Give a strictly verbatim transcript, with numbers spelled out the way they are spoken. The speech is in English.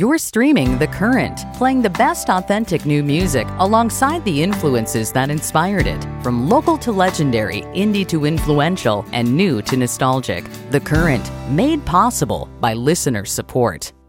You're streaming The Current, playing the best authentic new music alongside the influences that inspired it. From local to legendary, indie to influential, and new to nostalgic. The Current, made possible by listener support.